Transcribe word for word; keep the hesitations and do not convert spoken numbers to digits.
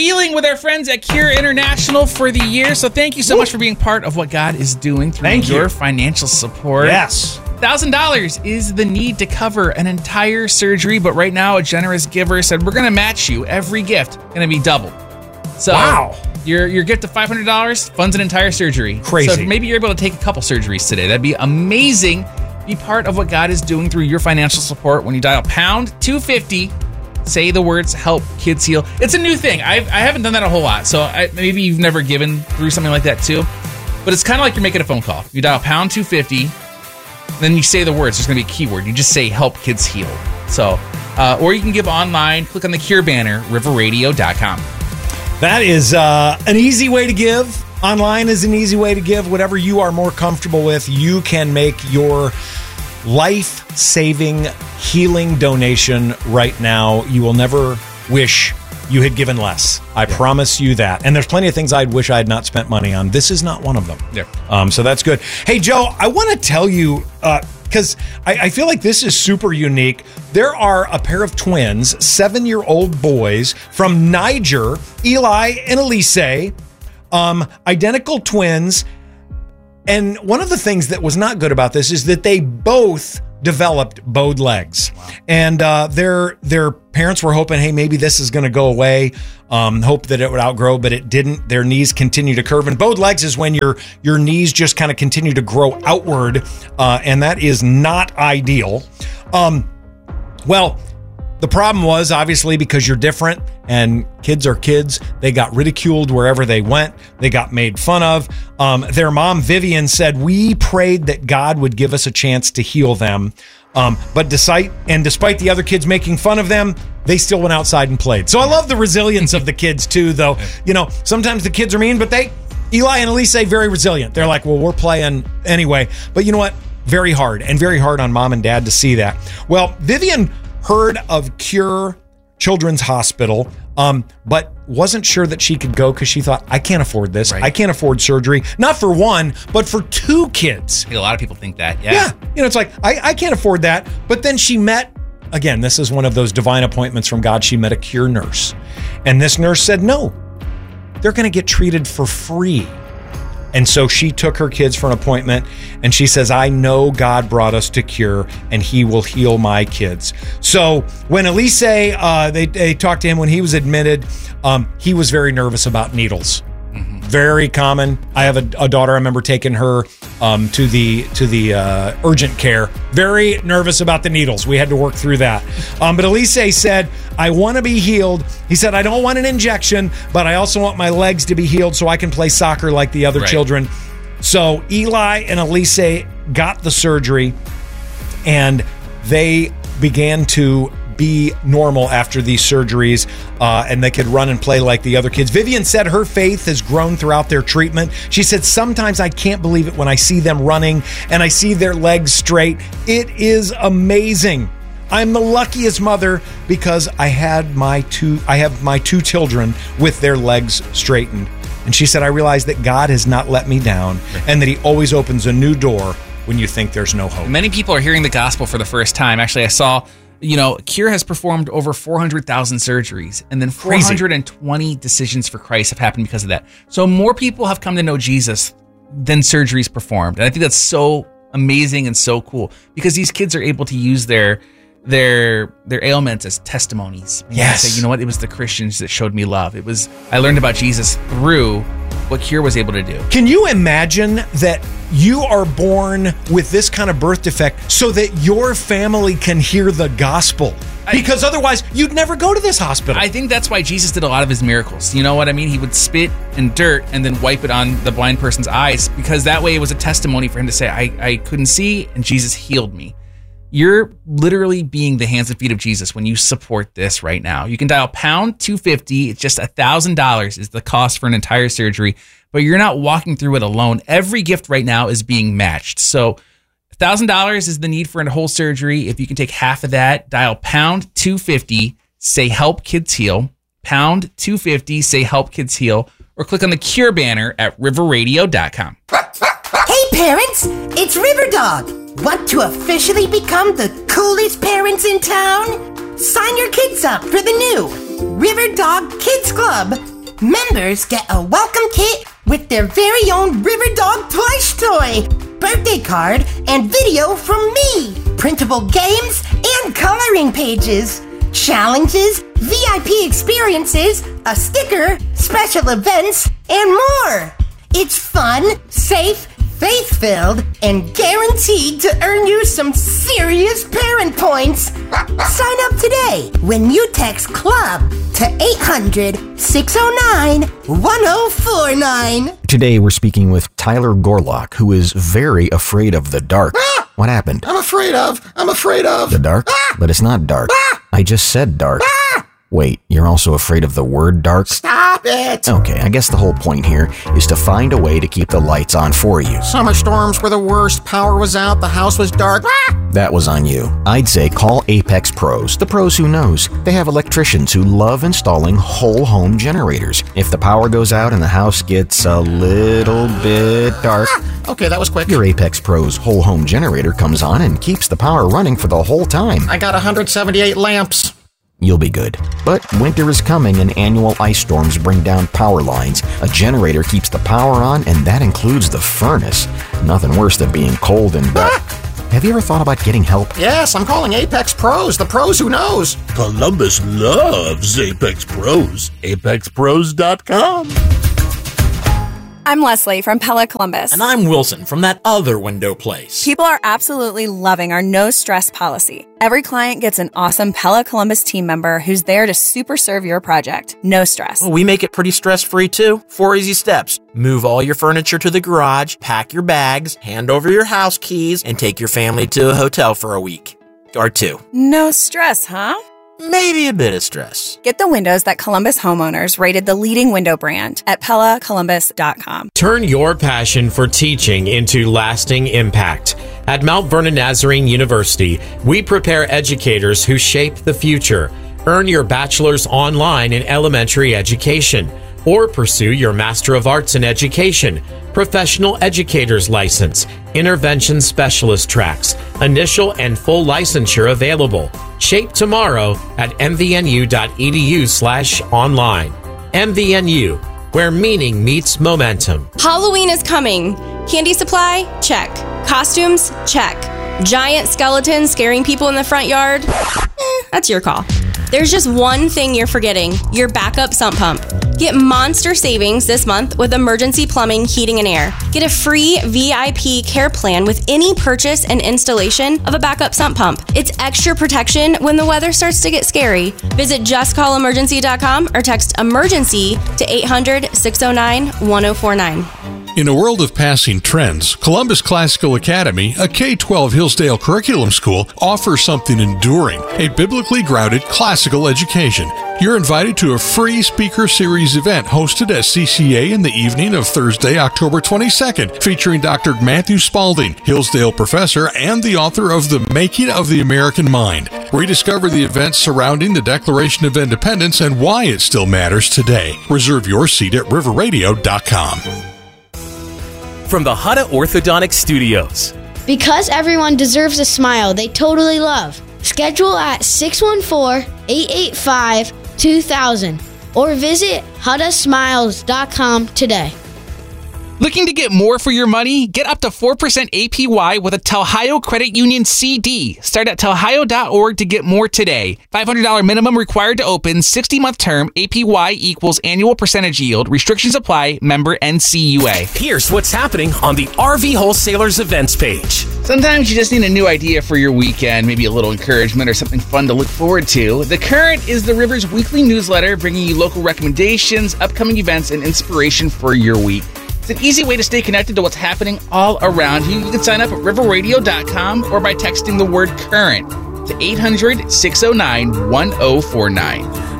healing with our friends at Cure International for the year. So thank you so Woo. much for being part of what God is doing through thank your you. financial support. Yes. one thousand dollars is the need to cover an entire surgery, but right now a generous giver said we're going to match you. Every gift going to be doubled. So wow. Your your gift of five hundred dollars funds an entire surgery. Crazy. So if maybe you're able to take a couple surgeries today. That'd be amazing. Be part of what God is doing through your financial support when you dial pound two fifty. Say the words "Help Kids Heal." It's a new thing. I've, I haven't done that a whole lot. So I, maybe you've never given through something like that too. But it's kind of like you're making a phone call. You dial pound two fifty. Then you say the words. There's going to be a keyword. You just say "Help Kids Heal." So, uh, or you can give online. Click on the Cure banner, river radio dot com. That is uh, an easy way to give. Online is an easy way to give. Whatever you are more comfortable with, you can make your life-saving, healing donation right now. You will never wish you had given less. I yeah. promise you that. And there's plenty of things I'd wish I had not spent money on. This is not one of them. Yeah. Um, so that's good. Hey, Joe, I want to tell you, because uh, I, I feel like this is super unique. There are a pair of twins, seven-year-old boys from Niger, Eli and Elise, um, identical twins. And one of the things that was not good about this is that they both developed bowed legs. Wow. And uh, their their parents were hoping, hey, maybe this is going to go away. Um, hope that it would outgrow, but it didn't. Their knees continue to curve. And bowed legs is when your your knees just kind of continue to grow outward, uh, and that is not ideal. Um, well, the problem was, obviously, because you're different and kids are kids, they got ridiculed wherever they went. They got made fun of. Um, their mom, Vivian, said, we prayed that God would give us a chance to heal them. Um, but despite, and despite the other kids making fun of them, they still went outside and played. So I love the resilience of the kids, too, though. You know, sometimes the kids are mean, but they, Eli and Elise, very resilient. They're like, well, we're playing anyway. But you know what? Very hard, and very hard on mom and dad to see that. Well, Vivian heard of Cure Children's Hospital, um, but wasn't sure that she could go because she thought, I can't afford this. Right. I can't afford surgery. Not for one, but for two kids. A lot of people think that, yeah. Yeah, you know, it's like, I, I can't afford that. But then she met, again, this is one of those divine appointments from God. She met a Cure nurse. And this nurse said, no, they're going to get treated for free. And so she took her kids for an appointment, and she says, I know God brought us to Cure, and he will heal my kids. So when Elise, uh, they, they talked to him when he was admitted, um, he was very nervous about needles. Mm-hmm. Very common. I have a, a daughter. I remember taking her um, to the to the uh, urgent care. Very nervous about the needles. We had to work through that. Um, but Elise said, I want to be healed. He said, I don't want an injection, but I also want my legs to be healed so I can play soccer like the other right. children. So Eli and Elise got the surgery, and they began to be normal after these surgeries, uh, and they could run and play like the other kids. Vivian said her faith has grown throughout their treatment. She said, sometimes I can't believe it when I see them running and I see their legs straight. It is amazing. I'm the luckiest mother because I had my two, I have my two children with their legs straightened. And she said, I realized that God has not let me down and that he always opens a new door when you think there's no hope. Many people are hearing the gospel for the first time. Actually, I saw, you know, Cure has performed over four hundred thousand surgeries, and then four hundred twenty Crazy. Decisions for Christ have happened because of that. So more people have come to know Jesus than surgeries performed. And I think that's so amazing and so cool because these kids are able to use their their their ailments as testimonies. And yes. Say, you know what? It was the Christians that showed me love. It was, I learned about Jesus through what Cure was able to do. Can you imagine that you are born with this kind of birth defect so that your family can hear the gospel? Because I, otherwise, you'd never go to this hospital. I think that's why Jesus did a lot of his miracles. You know what I mean? He would spit in dirt and then wipe it on the blind person's eyes, because that way it was a testimony for him to say, I, I couldn't see, and Jesus healed me. You're literally being the hands and feet of Jesus when you support this right now. You can dial pound two fifty. It's just one thousand dollars is the cost for an entire surgery, but you're not walking through it alone. Every gift right now is being matched. So one thousand dollars is the need for a whole surgery. If you can take half of that, dial pound two fifty, say Help Kids Heal, pound two fifty, say Help Kids Heal, or click on the Cure banner at river radio dot com. Hey parents, it's River Dog. Want to officially become the coolest parents in town? Sign your kids up for the new River Dog Kids Club members get a welcome kit with their very own River Dog Plush toy, birthday card, and video from me, printable games, and coloring pages, challenges, V I P experiences, a sticker, special events, and more. It's fun, safe, faith-filled, and guaranteed to earn you some serious parent points. Sign up today when you text CLUB to eight hundred, six oh nine, one oh four nine. Today we're speaking with Tyler Gorlock, who is very afraid of the dark. Ah! What happened? I'm afraid of. I'm afraid of. The dark? Ah! But it's not dark. Ah! I just said dark. Ah! Wait, you're also afraid of the word dark? Stop it! Okay, I guess the whole point here is to find a way to keep the lights on for you. Summer storms were the worst. Power was out. The house was dark. Ah! That was on you. I'd say call Apex Pros, the pros who knows. They have electricians who love installing whole home generators. If the power goes out and the house gets a little bit dark, Ah! Okay, that was quick. your Apex Pros whole home generator comes on and keeps the power running for the whole time. I got one hundred seventy-eight lamps. You'll be good. But winter is coming and annual ice storms bring down power lines. A generator keeps the power on, and that includes the furnace. Nothing worse than being cold and wet. Ah! Have you ever thought about getting help? Yes, I'm calling Apex Pros, the pros who knows. Columbus loves Apex Pros. apex pros dot com. I'm Leslie from Pella Columbus. And I'm Wilson from that other window place. People are absolutely loving our no stress policy. Every client gets an awesome Pella Columbus team member who's there to super serve your project. No stress. Well, we make it pretty stress-free too. Four easy steps. Move all your furniture to the garage, pack your bags, hand over your house keys, and take your family to a hotel for a week. Or two. No stress, huh? Maybe a bit of stress. Get the windows that Columbus homeowners rated the leading window brand at Pella Columbus dot com. Turn your passion for teaching into lasting impact. At Mount Vernon Nazarene University, we prepare educators who shape the future. Earn your bachelor's online in elementary education, or pursue your Master of Arts in Education, Professional Educator's License, Intervention Specialist tracks, initial and full licensure available. Shape tomorrow at mvnu.edu slash online. M V N U, where meaning meets momentum. Halloween is coming. Candy supply? Check. Costumes? Check. Giant skeletons scaring people in the front yard? Eh, that's your call. There's just one thing you're forgetting, your backup sump pump. Get monster savings this month with Emergency Plumbing, Heating, and Air. Get a free V I P care plan with any purchase and installation of a backup sump pump. It's extra protection when the weather starts to get scary. Visit just call emergency dot com or text emergency to eight hundred, six oh nine, one oh four nine. In a world of passing trends, Columbus Classical Academy, a K twelve Hillsdale curriculum school, offers something enduring, a biblically grounded classical education. You're invited to a free speaker series event hosted at C C A in the evening of Thursday, October twenty-second, featuring Doctor Matthew Spalding, Hillsdale professor and the author of The Making of the American Mind. Rediscover the events surrounding the Declaration of Independence and why it still matters today. Reserve your seat at river radio dot com. From the Hutta Orthodontic Studios. Because everyone deserves a smile they totally love. Schedule at six one four, eight eight five, two thousand or visit hutta smiles dot com today. Looking to get more for your money? Get up to four percent A P Y with a Telhio Credit Union C D. Start at telhio dot org to get more today. five hundred dollars minimum required to open, sixty-month term, A P Y equals annual percentage yield. Restrictions apply. Member N C U A. Here's what's happening on the R V Wholesalers events page. Sometimes you just need a new idea for your weekend, maybe a little encouragement or something fun to look forward to. The Current is the River's weekly newsletter bringing you local recommendations, upcoming events, and inspiration for your week. It's an easy way to stay connected to what's happening all around you. You can sign up at river radio dot com or by texting the word CURRENT to eight hundred, six oh nine, one oh four nine.